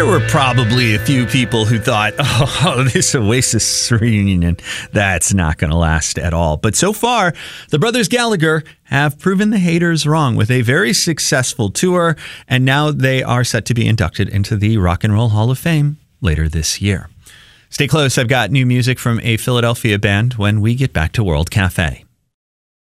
there were probably a few people who thought, oh, this Oasis reunion, that's not going to last at all. But so far, the Brothers Gallagher have proven the haters wrong with a very successful tour, and now they are set to be inducted into the Rock and Roll Hall of Fame later this year. Stay close. I've got new music from a Philadelphia band when we get back to World Cafe.